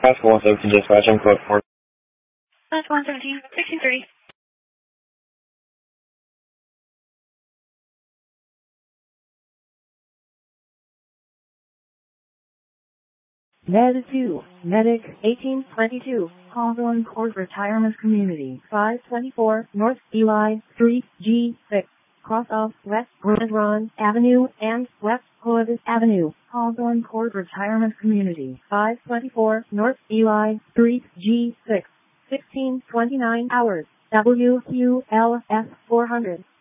Pascal 117 dispatch, I'm code 4. That's 117, 1630. Med 2, Medic 1822, Hawthorne Court Retirement Community, 524 North Eli Street, G6, cross of West Run Avenue and West Hood Avenue, Hawthorne Court Retirement Community, 524 North Eli Street, G6, 1629 hours, WQLS 400.